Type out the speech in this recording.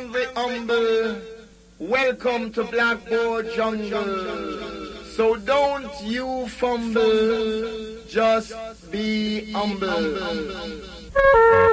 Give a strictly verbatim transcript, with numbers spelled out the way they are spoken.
and the humble. Welcome to Blackboard Jungle. So don't you fumble, just be humble.